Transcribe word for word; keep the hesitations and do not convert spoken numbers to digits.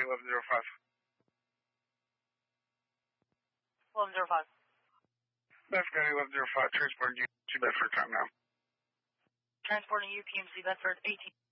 eleven zero five. eleven zero five. Bedford County eleven zero five, transporting you to Bedford, time now. Transporting you, T M C Bedford, eighteen.